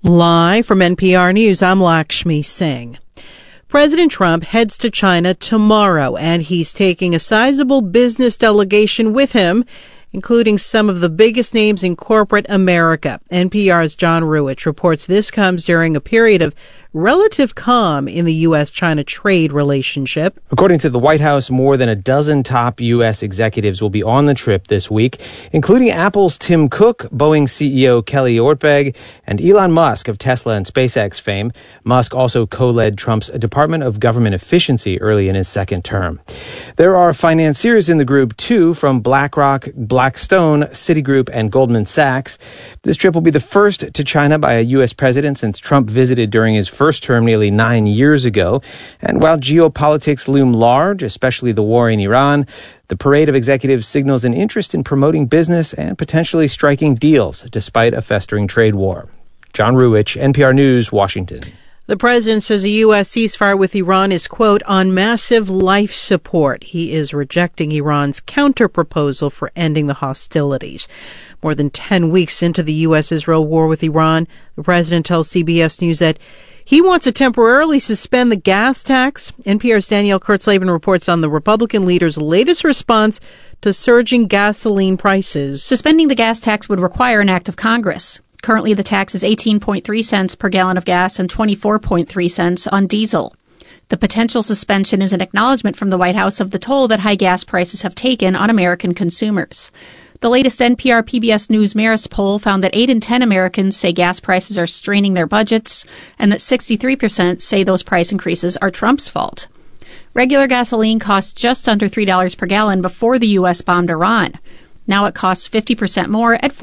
Live from NPR News, I'm Lakshmi Singh. President Trump heads to China tomorrow, and he's taking a sizable business delegation with him, including some of the biggest names in corporate America. NPR's John Ruwitch reports this comes during a period of relative calm in the U.S.-China trade relationship. According to the White House, more than a dozen top U.S. executives will be on the trip this week, including Apple's Tim Cook, Boeing CEO Kelly Ortberg, and Elon Musk of Tesla and SpaceX fame. Musk also co-led Trump's Department of Government Efficiency early in his second term. There are financiers in the group, too, from BlackRock, Blackstone, Citigroup, and Goldman Sachs. This trip will be the first to China by a U.S. president since Trump visited during his first term nearly 9 years ago. And while geopolitics loom large, especially the war in Iran, the parade of executives signals an interest in promoting business and potentially striking deals despite a festering trade war. John Ruwitch, NPR News, Washington. The president says a U.S. ceasefire with Iran is, quote, on massive life support. He is rejecting Iran's counterproposal for ending the hostilities. More than 10 weeks into the U.S.-Israel war with Iran, the president tells CBS News that he wants to temporarily suspend the gas tax. NPR's Danielle Kurtzleben reports on the Republican leader's latest response to surging gasoline prices. Suspending the gas tax would require an act of Congress. Currently, the tax is 18.3 cents per gallon of gas and 24.3 cents on diesel. The potential suspension is an acknowledgement from the White House of the toll that high gas prices have taken on American consumers. The latest NPR PBS News Marist poll found that 8 in 10 Americans say gas prices are straining their budgets, and that 63% say those price increases are Trump's fault. Regular gasoline cost just under $3 per gallon before the U.S. bombed Iran. Now it costs 50% more at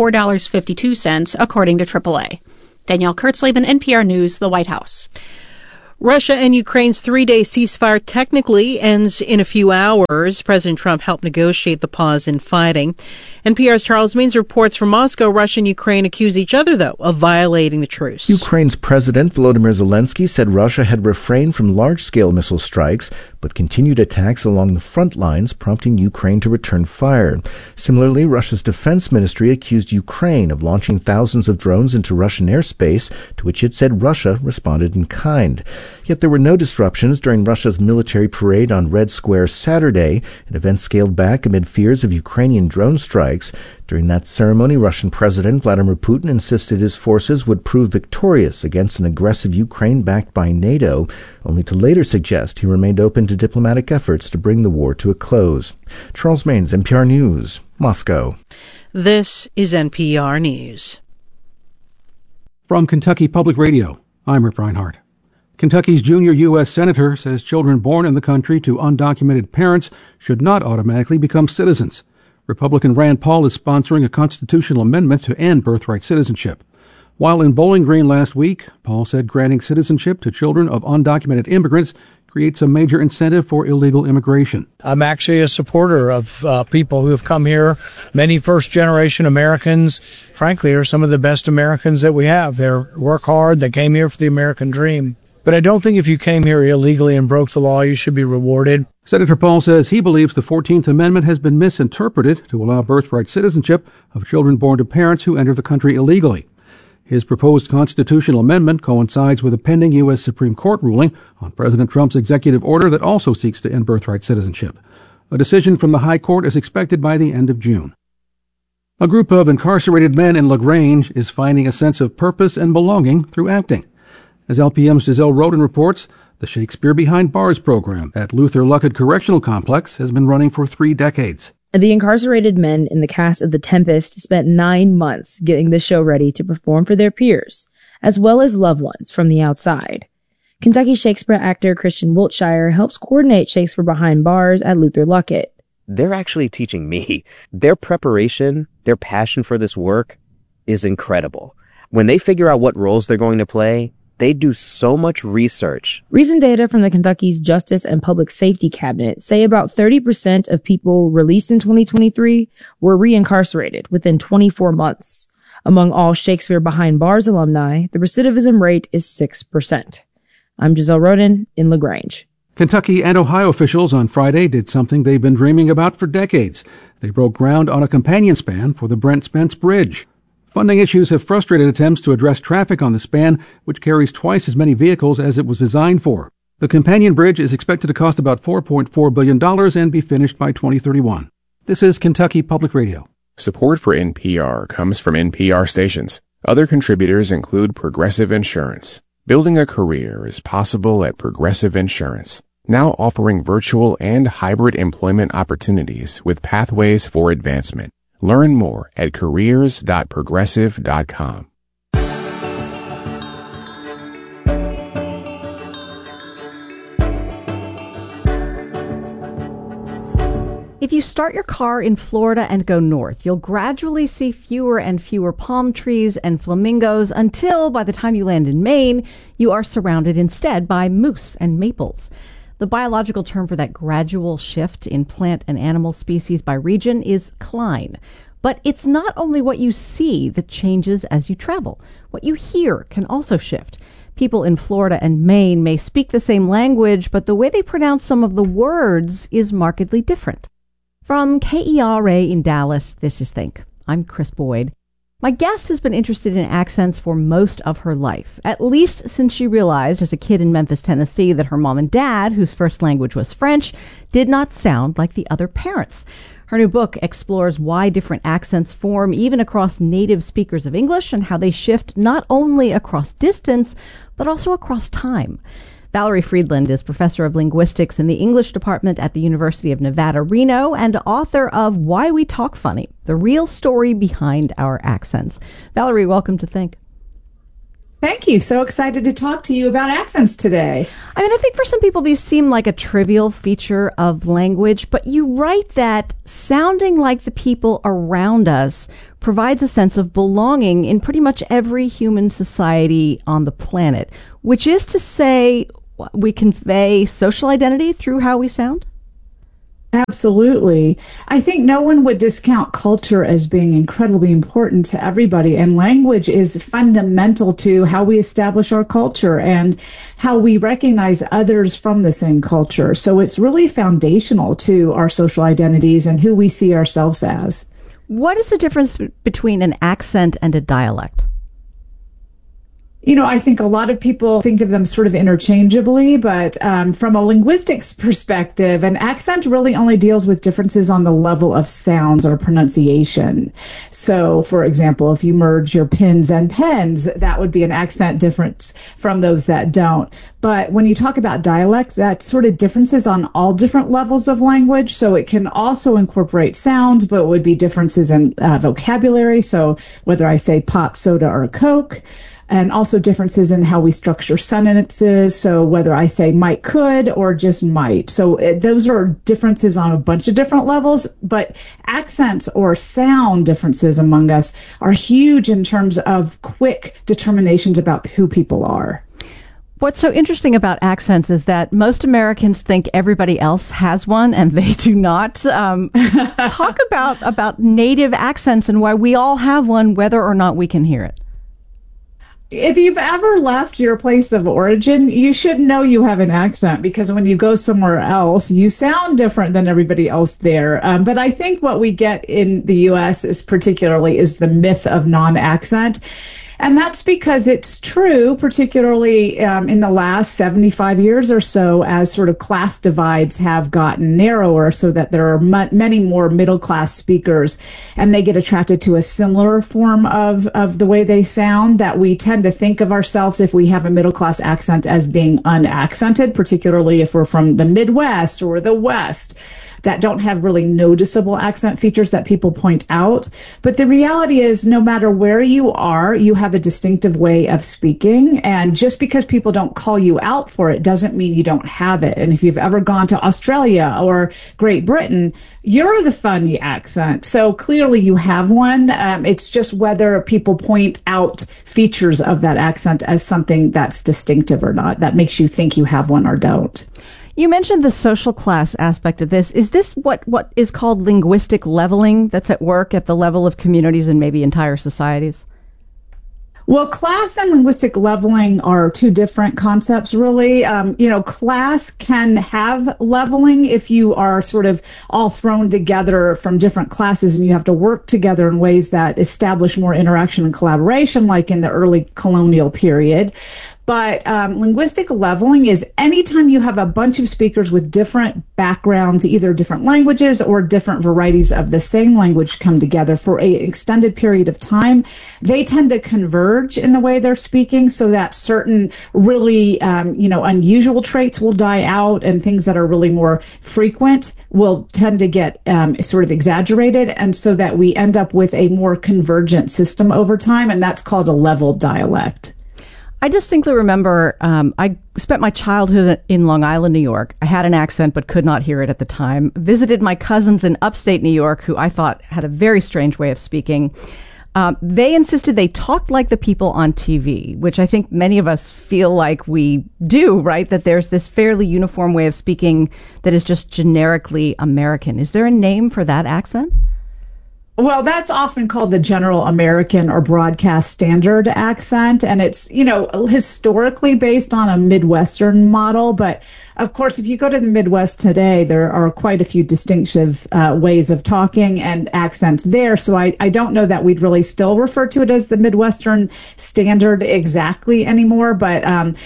$4.52, according to AAA. Danielle Kurtzleben, NPR News, the White House. Russia and Ukraine's 3-day ceasefire technically ends in a few hours. President Trump helped negotiate the pause in fighting. NPR's Charles Means reports from Moscow. Russia and Ukraine accuse each other, though, of violating the truce. Ukraine's President Volodymyr Zelensky said Russia had refrained from large-scale missile strikes, but continued attacks along the front lines, prompting Ukraine to return fire. Similarly, Russia's defense ministry accused Ukraine of launching thousands of drones into Russian airspace, to which it said Russia responded in kind. Yet there were no disruptions during Russia's military parade on Red Square Saturday, an event scaled back amid fears of Ukrainian drone strikes. During that ceremony, Russian President Vladimir Putin insisted his forces would prove victorious against an aggressive Ukraine backed by NATO, only to later suggest he remained open to diplomatic efforts to bring the war to a close. Charles Maines, NPR News, Moscow. This is NPR News. From Kentucky Public Radio, I'm Rip Reinhardt. Kentucky's junior U.S. Senator says children born in the country to undocumented parents should not automatically become citizens. Republican Rand Paul is sponsoring a constitutional amendment to end birthright citizenship. While in Bowling Green last week, Paul said granting citizenship to children of undocumented immigrants creates a major incentive for illegal immigration. I'm actually a supporter of people who have come here. Many first-generation Americans, frankly, are some of the best Americans that we have. They work hard. They came here for the American dream. But I don't think if you came here illegally and broke the law, you should be rewarded. Senator Paul says he believes the 14th Amendment has been misinterpreted to allow birthright citizenship of children born to parents who enter the country illegally. His proposed constitutional amendment coincides with a pending U.S. Supreme Court ruling on President Trump's executive order that also seeks to end birthright citizenship. A decision from the High Court is expected by the end of June. A group of incarcerated men in LaGrange is finding a sense of purpose and belonging through acting. As LPM's Giselle Roden reports, the Shakespeare Behind Bars program at Luther Luckett Correctional Complex has been running for 3 decades. The incarcerated men in the cast of The Tempest spent 9 months getting the show ready to perform for their peers, as well as loved ones from the outside. Kentucky Shakespeare actor Christian Wiltshire helps coordinate Shakespeare Behind Bars at Luther Luckett. They're actually teaching me. Their preparation, their passion for this work is incredible. When they figure out what roles they're going to play, they do so much research. Recent data from the Kentucky's Justice and Public Safety Cabinet say about 30% of people released in 2023 were reincarcerated within 24 months. Among all Shakespeare Behind Bars alumni, the recidivism rate is 6%. I'm Giselle Roden in LaGrange. Kentucky and Ohio officials on Friday did something they've been dreaming about for decades. They broke ground on a companion span for the Brent Spence Bridge. Funding issues have frustrated attempts to address traffic on the span, which carries twice as many vehicles as it was designed for. The companion bridge is expected to cost about $4.4 billion and be finished by 2031. This is Kentucky Public Radio. Support for NPR comes from NPR stations. Other contributors include Progressive Insurance. Building a career is possible at Progressive Insurance, now offering virtual and hybrid employment opportunities with pathways for advancement. Learn more at careers.progressive.com. If you start your car in Florida and go north, you'll gradually see fewer and fewer palm trees and flamingos until, by the time you land in Maine, you are surrounded instead by moose and maples. The biological term for that gradual shift in plant and animal species by region is cline. But it's not only what you see that changes as you travel. What you hear can also shift. People in Florida and Maine may speak the same language, but the way they pronounce some of the words is markedly different. From KERA in Dallas, this is Think. I'm Chris Boyd. My guest has been interested in accents for most of her life, at least since she realized as a kid in Memphis, Tennessee, that her mom and dad, whose first language was French, did not sound like the other parents. Her new book explores why different accents form even across native speakers of English and how they shift not only across distance, but also across time. Valerie Friedland is professor of linguistics in the English department at the University of Nevada, Reno, and author of Why We Talk Funny, the real story behind our accents. Valerie, welcome to Think. Thank you. So excited to talk to you about accents today. I think for some people these seem like a trivial feature of language, but you write that sounding like the people around us provides a sense of belonging in pretty much every human society on the planet, which is to say we convey social identity through how we sound? Absolutely. I think no one would discount culture as being incredibly important to everybody, and language is fundamental to how we establish our culture and how we recognize others from the same culture. So it's really foundational to our social identities and who we see ourselves as. What is the difference between an accent and a dialect? I think a lot of people think of them sort of interchangeably, but from a linguistics perspective, an accent really only deals with differences on the level of sounds or pronunciation. So, for example, if you merge your pins and pens, that would be an accent difference from those that don't. But when you talk about dialects, that sort of differences on all different levels of language. So it can also incorporate sounds, but it would be differences in vocabulary. So whether I say pop, soda, or Coke. And also differences in how we structure sentences. So whether I say might, could, or just might. So those are differences on a bunch of different levels. But accents or sound differences among us are huge in terms of quick determinations about who people are. What's so interesting about accents is that most Americans think everybody else has one, and they do not. Talk about native accents and why we all have one, whether or not we can hear it. If you've ever left your place of origin, you should know you have an accent, because when you go somewhere else, you sound different than everybody else there. But I think what we get in the U.S. is the myth of non-accent. And that's because it's true, particularly in the last 75 years or so, as sort of class divides have gotten narrower, so that there are many more middle-class speakers, and they get attracted to a similar form of the way they sound, that we tend to think of ourselves, if we have a middle-class accent, as being unaccented, particularly if we're from the Midwest or the West, that don't have really noticeable accent features that people point out. But the reality is, no matter where you are, you have a distinctive way of speaking. And just because people don't call you out for it doesn't mean you don't have it. And if you've ever gone to Australia or Great Britain, you're the funny accent. So clearly you have one. It's just whether people point out features of that accent as something that's distinctive or not, that makes you think you have one or don't. You mentioned the social class aspect of this. Is this what is called linguistic leveling that's at work at the level of communities and maybe entire societies? Well, class and linguistic leveling are two different concepts, really. Class can have leveling if you are sort of all thrown together from different classes and you have to work together in ways that establish more interaction and collaboration, like in the early colonial period. But linguistic leveling is anytime you have a bunch of speakers with different backgrounds, either different languages or different varieties of the same language come together for an extended period of time. They tend to converge in the way they're speaking so that certain really, unusual traits will die out and things that are really more frequent will tend to get sort of exaggerated. And so that we end up with a more convergent system over time. And that's called a leveled dialect. I distinctly remember I spent my childhood in Long Island, New York. I had an accent but could not hear it at the time. Visited my cousins in upstate New York, who I thought had a very strange way of speaking. They insisted they talked like the people on TV, which I think many of us feel like we do, right? That there's this fairly uniform way of speaking that is just generically American. Is there a name for that accent? Well, that's often called the general American or broadcast standard accent. And it's, historically based on a Midwestern model. But of course, if you go to the Midwest today, there are quite a few distinctive ways of talking and accents there. So I don't know that we'd really still refer to it as the Midwestern standard exactly anymore. But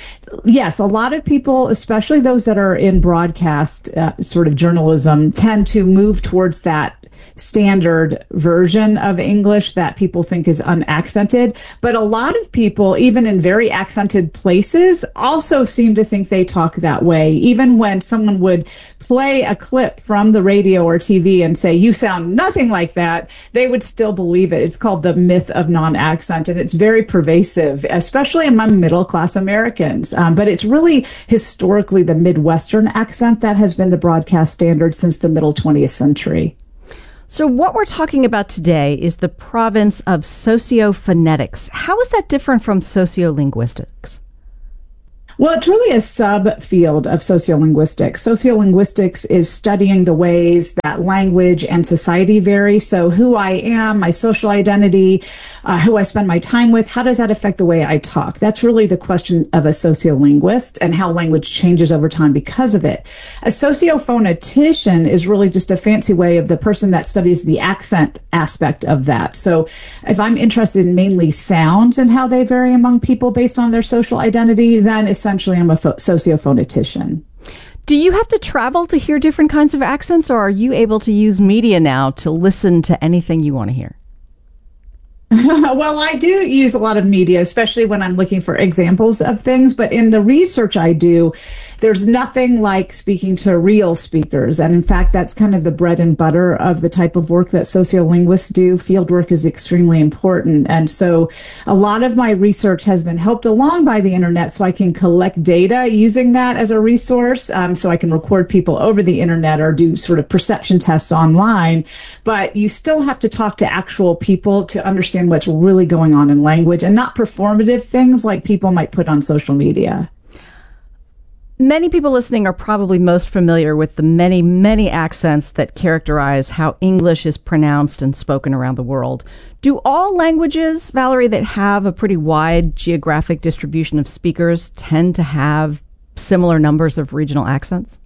yes, a lot of people, especially those that are in broadcast sort of journalism, tend to move towards that standard version of English that people think is unaccented. But a lot of people, even in very accented places, also seem to think they talk that way. Even when someone would play a clip from the radio or TV and say, you sound nothing like that, they would still believe it. It's called the myth of non-accent, and it's very pervasive, especially among middle-class Americans. But it's really historically the Midwestern accent that has been the broadcast standard since the middle 20th century. So what we're talking about today is the province of sociophonetics. How is that different from sociolinguistics? Well, it's really a subfield of sociolinguistics. Sociolinguistics is studying the ways that language and society vary. So who I am, my social identity, who I spend my time with, how does that affect the way I talk? That's really the question of a sociolinguist and how language changes over time because of it. A sociophonetician is really just a fancy way of the person that studies the accent aspect of that. So if I'm interested in mainly sounds and how they vary among people based on their social identity, then essentially I'm a sociophonetician. Do you have to travel to hear different kinds of accents, or are you able to use media now to listen to anything you want to hear? Well, I do use a lot of media, especially when I'm looking for examples of things. But in the research I do, there's nothing like speaking to real speakers. And in fact, that's kind of the bread and butter of the type of work that sociolinguists do. Field work is extremely important. And so a lot of my research has been helped along by the internet so I can collect data using that as a resource. So I can record people over the internet or do sort of perception tests online. But you still have to talk to actual people to understand what's really going on in language and not performative things like people might put on social media. Many people listening are probably most familiar with the many, many accents that characterize how English is pronounced and spoken around the world. Do all languages, Valerie, that have a pretty wide geographic distribution of speakers tend to have similar numbers of regional accents?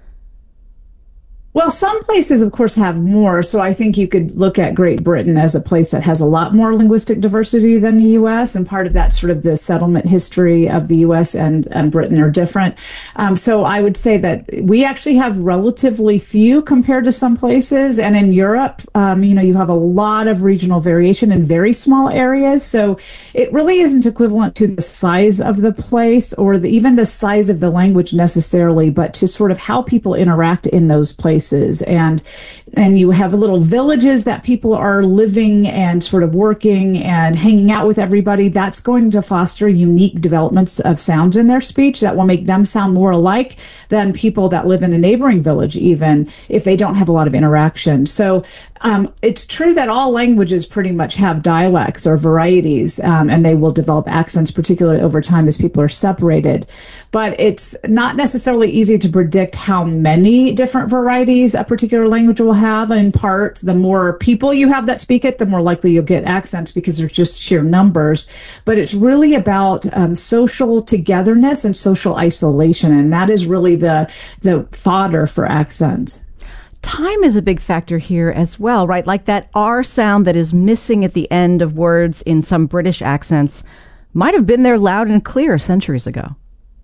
Well, some places, of course, have more. So I think you could look at Great Britain as a place that has a lot more linguistic diversity than the U.S. And part of that sort of the settlement history of the U.S. and Britain are different. So I would say that we actually have relatively few compared to some places. And in Europe, you have a lot of regional variation in very small areas. So it really isn't equivalent to the size of the place or even the size of the language necessarily, but to sort of how people interact in those places. And you have little villages that people are living and sort of working and hanging out with everybody. That's going to foster unique developments of sounds in their speech that will make them sound more alike than people that live in a neighboring village, even if they don't have a lot of interaction. So it's true that all languages pretty much have dialects or varieties, and they will develop accents, particularly over time as people are separated. But it's not necessarily easy to predict how many different varieties varieties a particular language will have. In part, the more people you have that speak it, the more likely you'll get accents because there's just sheer numbers. But it's really about social togetherness and social isolation, and that is really the fodder for accents. Time is a big factor here as well, right? Like that R sound that is missing at the end of words in some British accents might have been there loud and clear centuries ago.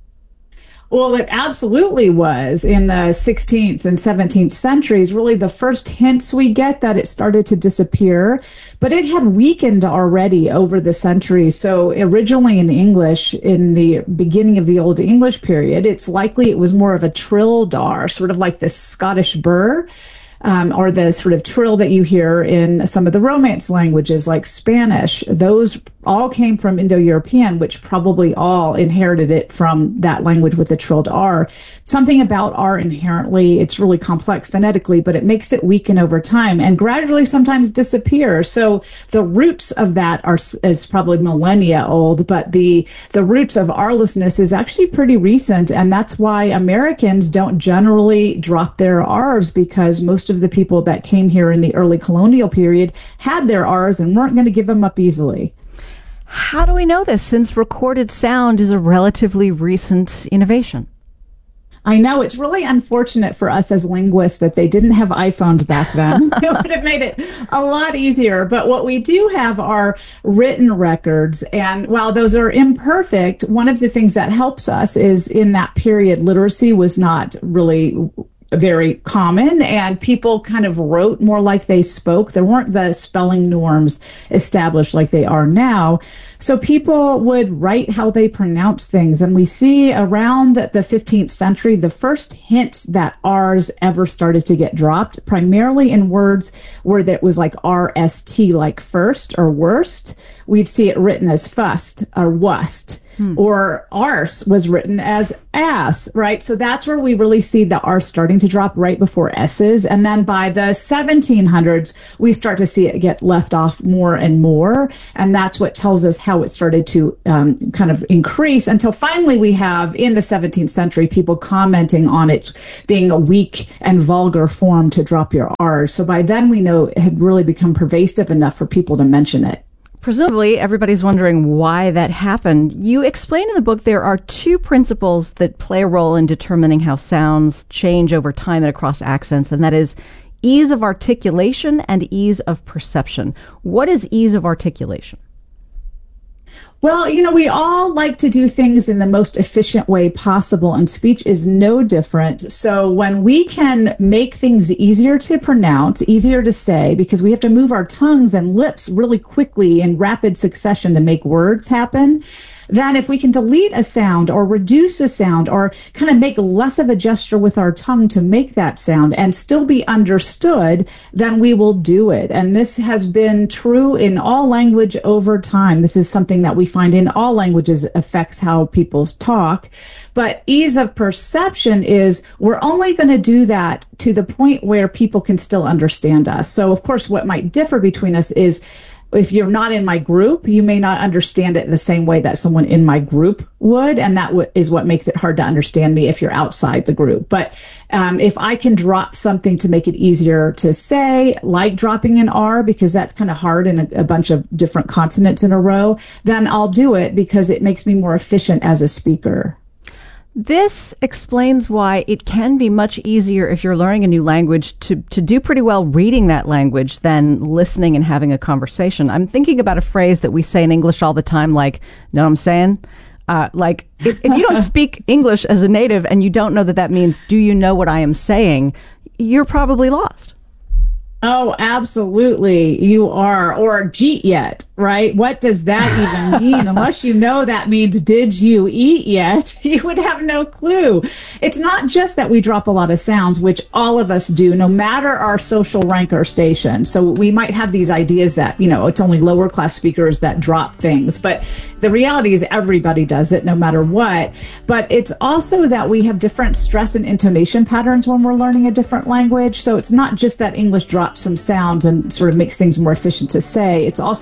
Well, it absolutely was in the 16th and 17th centuries, really the first hints we get that it started to disappear, but it had weakened already over the centuries. So originally in English, in the beginning of the Old English period, it's likely it was more of a trilled R, sort of like the Scottish burr. Or the sort of trill that you hear in some of the Romance languages like Spanish. Those all came from Indo-European, which probably all inherited it from that language with the trilled R. Something about R inherently, it's really complex phonetically, but it makes it weaken over time and gradually sometimes disappear. So the roots of that is probably millennia old, but the roots of R-lessness is actually pretty recent, and that's why Americans don't generally drop their R's, because most of the people that came here in the early colonial period had their R's and weren't going to give them up easily. How do we know this, since recorded sound is a relatively recent innovation? I know it's really unfortunate for us as linguists that they didn't have iPhones back then. It would have made it a lot easier. But what we do have are written records. And while those are imperfect, one of the things that helps us is in that period, literacy was not really very common, and people kind of wrote more like they spoke. There weren't the spelling norms established like they are now. So people would write how they pronounce things. And we see around the 15th century, the first hints that R's ever started to get dropped, primarily in words where that was like RST, like first or worst. We'd see it written as fust or wust. Or arse was written as ass, right? So that's where we really see the R starting to drop right before S's. And then by the 1700s, we start to see it get left off more and more. And that's what tells us how it started to kind of increase until finally we have in the 17th century people commenting on it being a weak and vulgar form to drop your R's. So by then we know it had really become pervasive enough for people to mention it. Presumably, everybody's wondering why that happened. You explain in the book there are two principles that play a role in determining how sounds change over time and across accents, and that is ease of articulation and ease of perception. What is ease of articulation? Well, we all like to do things in the most efficient way possible, and speech is no different. So when we can make things easier to pronounce, easier to say, because we have to move our tongues and lips really quickly in rapid succession to make words happen, then if we can delete a sound or reduce a sound or kind of make less of a gesture with our tongue to make that sound and still be understood, then we will do it. And this has been true in all language over time. This is something that we find in all languages affects how people talk. But ease of perception is we're only going to do that to the point where people can still understand us. So, of course, what might differ between us is if you're not in my group, you may not understand it the same way that someone in my group would, and that is what makes it hard to understand me if you're outside the group. But if I can drop something to make it easier to say, like dropping an R, because that's kind of hard in a bunch of different consonants in a row, then I'll do it because it makes me more efficient as a speaker. This explains why it can be much easier if you're learning a new language to do pretty well reading that language than listening and having a conversation. I'm thinking about a phrase that we say in English all the time, like, know what I'm saying? Like, if you don't speak English as a native and you don't know that means, do you know what I am saying? You're probably lost. Oh, absolutely. You are. Or jeet yet, right? What does that even mean? Unless you know that means, did you eat yet? You would have no clue. It's not just that we drop a lot of sounds, which all of us do, no matter our social rank or station. So we might have these ideas that, it's only lower class speakers that drop things. But the reality is everybody does it, no matter what. But it's also that we have different stress and intonation patterns when we're learning a different language. So it's not just that English drops some sounds and sort of makes things more efficient to say. It's also that we have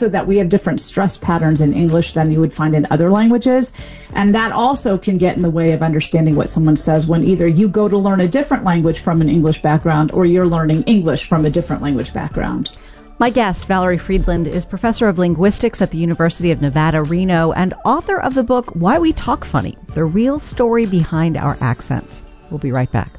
different stress patterns in English than you would find in other languages. And that also can get in the way of understanding what someone says when either you go to learn a different language from an English background or you're learning English from a different language background. My guest, Valerie Friedland, is professor of linguistics at the University of Nevada, Reno, and author of the book Why We Talk Funny, The Real Story Behind Our Accents. We'll be right back.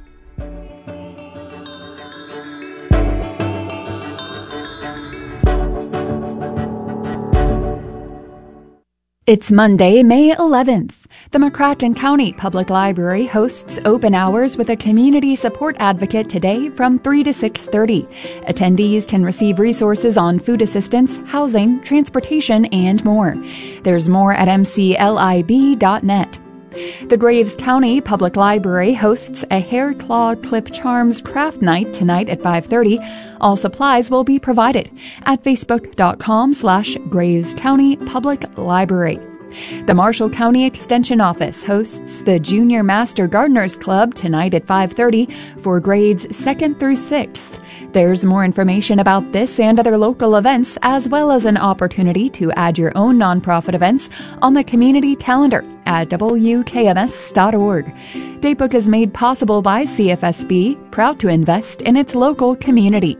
It's Monday, May 11th. The McCracken County Public Library hosts open hours with a community support advocate today from 3 to 6:30. Attendees can receive resources on food assistance, housing, transportation, and more. There's more at mclib.net. The Graves County Public Library hosts a hair claw clip charms craft night tonight at 5:30. All supplies will be provided at facebook.com/Graves County Public Library. The Marshall County Extension Office hosts the Junior Master Gardeners Club tonight at 5:30 for grades 2nd through 6th. There's more information about this and other local events, as well as an opportunity to add your own nonprofit events on the community calendar at wkms.org. Datebook is made possible by CFSB, proud to invest in its local community.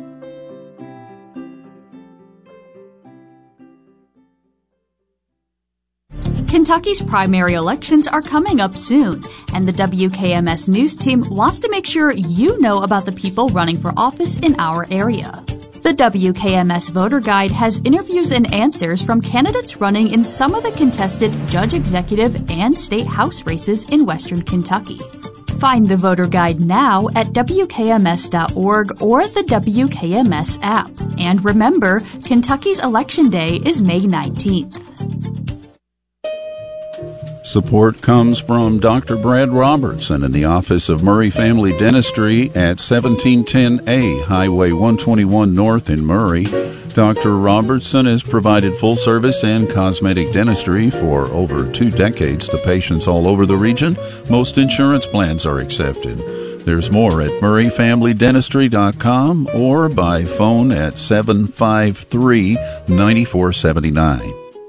Kentucky's primary elections are coming up soon, and the WKMS News team wants to make sure you know about the people running for office in our area. The WKMS Voter Guide has interviews and answers from candidates running in some of the contested judge executive and state house races in Western Kentucky. Find the Voter Guide now at WKMS.org or the WKMS app. And remember, Kentucky's Election Day is May 19th. Support comes from Dr. Brad Robertson in the Office of Murray Family Dentistry at 1710A Highway 121 North in Murray. Dr. Robertson has provided full service and cosmetic dentistry for over 2 decades to patients all over the region. Most insurance plans are accepted. There's more at murrayfamilydentistry.com or by phone at 753-9479.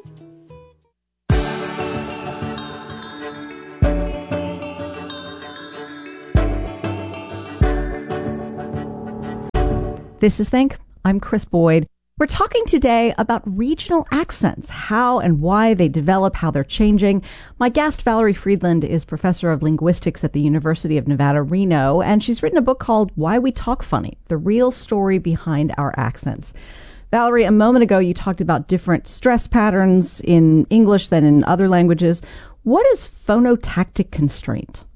This is Think. I'm Chris Boyd. We're talking today about regional accents, how and why they develop, how they're changing. My guest, Valerie Friedland, is professor of linguistics at the University of Nevada, Reno, and she's written a book called Why We Talk Funny, The Real Story Behind Our Accents. Valerie, a moment ago you talked about different stress patterns in English than in other languages. What is phonotactic constraint?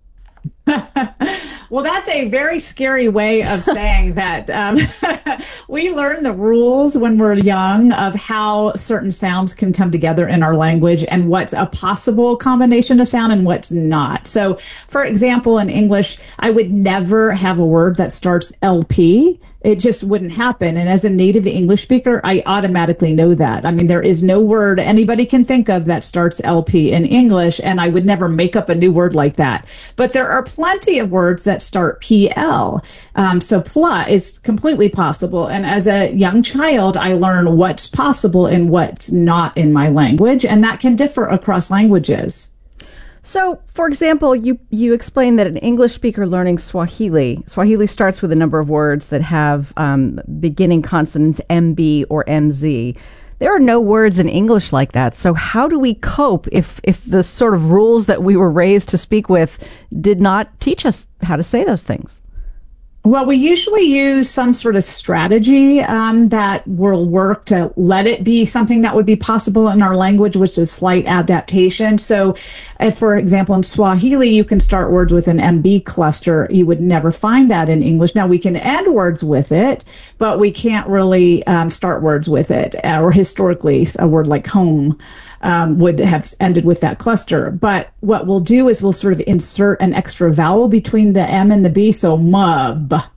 Well, that's a very scary way of saying that. We learn the rules when we're young of how certain sounds can come together in our language and what's a possible combination of sound and what's not. So, for example, in English, I would never have a word that starts LP. It just wouldn't happen. And as a native English speaker, I automatically know that. I mean, there is no word anybody can think of that starts LP in English, and I would never make up a new word like that. But there are plenty of words that start PL. So PLA is completely possible. And as a young child, I learn what's possible and what's not in my language, and that can differ across languages. So, for example, you explained that an English speaker learning Swahili starts with a number of words that have beginning consonants MB or MZ. There are no words in English like that. So how do we cope if the sort of rules that we were raised to speak with did not teach us how to say those things? Well, we usually use some sort of strategy that will work to let it be something that would be possible in our language, which is slight adaptation. So, if, for example, in Swahili, you can start words with an MB cluster. You would never find that in English. Now, we can end words with it, but we can't really start words with it. Or historically, a word like home would have ended with that cluster. But what we'll do is we'll sort of insert an extra vowel between the M and the B, so mub.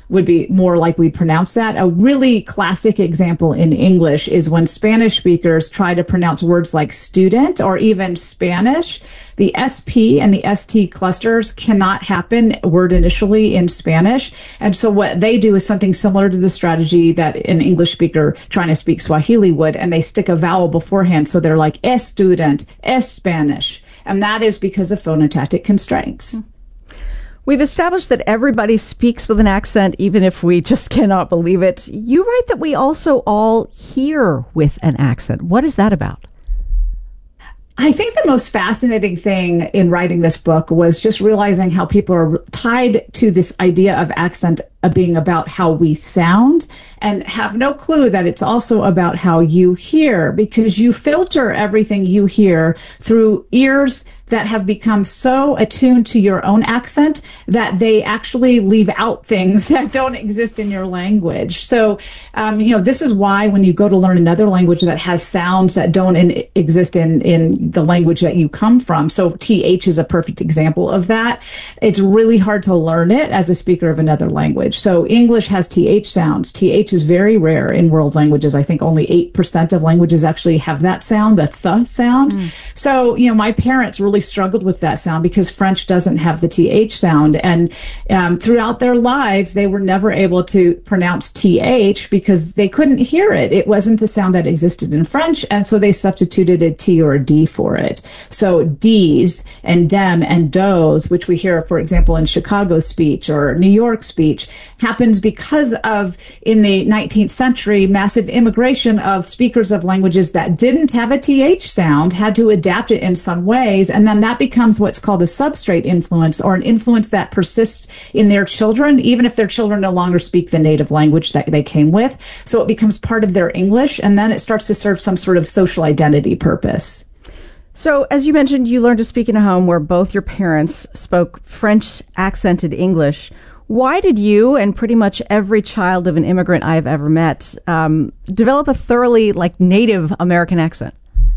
would be more like we pronounce that. A really classic example in English is when Spanish speakers try to pronounce words like student or even Spanish. The SP and the ST clusters cannot happen word initially in Spanish. And so what they do is something similar to the strategy that an English speaker trying to speak Swahili would, and they stick a vowel beforehand. So they're like es student, es Spanish. And that is because of phonotactic constraints. We've established that everybody speaks with an accent, even if we just cannot believe it. You write that we also all hear with an accent. What is that about? I think the most fascinating thing in writing this book was just realizing how people are tied to this idea of accent being about how we sound and have no clue that it's also about how you hear, because you filter everything you hear through ears that have become so attuned to your own accent that they actually leave out things that don't exist in your language. So, this is why when you go to learn another language that has sounds that don't exist in the language that you come from. So TH is a perfect example of that. It's really hard to learn it as a speaker of another language. So English has TH sounds. TH is very rare in world languages. I think only 8% of languages actually have that sound, the th sound. So, my parents really struggled with that sound because French doesn't have the TH sound. And throughout their lives, they were never able to pronounce TH because they couldn't hear it. It wasn't a sound that existed in French. And so they substituted a T or a D for it. So D's and dem and does, which we hear, for example, in Chicago speech or New York speech, happens because of, in the 19th century, massive immigration of speakers of languages that didn't have a TH sound, had to adapt it in some ways, and then that becomes what's called a substrate influence, or an influence that persists in their children, even if their children no longer speak the native language that they came with. So it becomes part of their English, and then it starts to serve some sort of social identity purpose. So, as you mentioned, you learned to speak in a home where both your parents spoke French accented English. Why did you and pretty much every child of an immigrant I've ever met develop a thoroughly native American accent?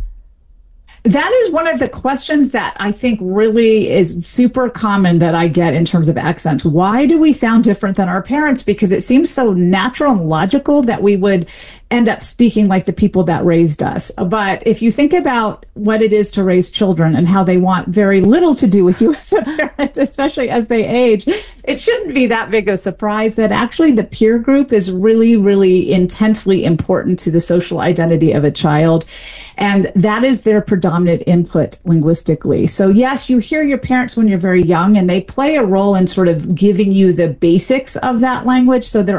That is one of the questions that I think really is super common that I get in terms of accents. Why do we sound different than our parents? Because it seems so natural and logical that we would end up speaking like the people that raised us. But if you think about what it is to raise children and how they want very little to do with you as a parent, especially as they age, it shouldn't be that big a surprise that actually the peer group is really, really intensely important to the social identity of a child. And that is their predominant input linguistically. So yes, you hear your parents when you're very young, and they play a role in sort of giving you the basics of that language. So they're